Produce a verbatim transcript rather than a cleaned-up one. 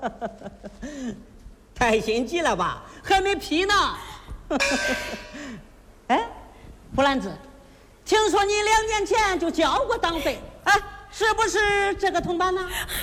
太心急了吧？还没批呢。哎，胡兰子，听说你两年前就交过党费，哎，是不是这个同伴呢？ 嗨，